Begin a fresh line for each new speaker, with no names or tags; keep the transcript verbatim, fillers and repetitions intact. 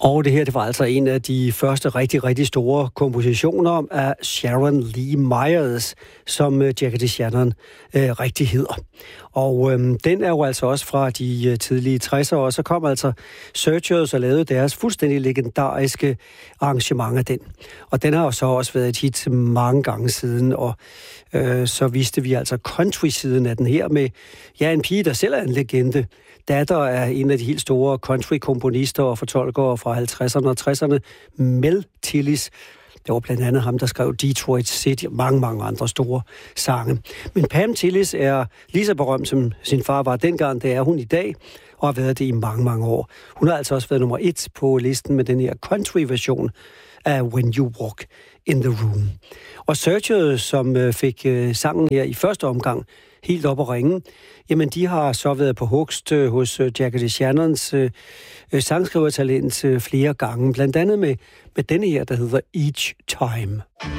Og det her, det var altså en af de første rigtig, rigtig store kompositioner af Sharon Lee Myers, som Jackie DeShannon øh, rigtig hedder. Og øh, den er jo altså også fra de øh, tidlige tressere, og så kom altså Searchers og lavede deres fuldstændig legendariske arrangement af den. Og den har jo så også været et hit mange gange siden, og øh, så viste vi altså country-siden af den her med, ja, en pige, der selv er en legende. Datter er en af de helt store country-komponister og fortolkere fra halvtredserne og tresserne, Mel Tillis. Det var blandt andet ham, der skrev Detroit City og mange, mange andre store sange. Men Pam Tillis er lige så berømt, som sin far var dengang. Det er hun i dag, og har været det i mange, mange år. Hun har altså også været nummer et på listen med den her country-version af When You Walk in the Room. Og Searchers, som fik sangen her i første omgang helt op at ringe, jamen de har så været på hugst hos Jackie DeShannons øh, sangskrivertalent flere gange, blandt andet med, med denne her, der hedder Each Time.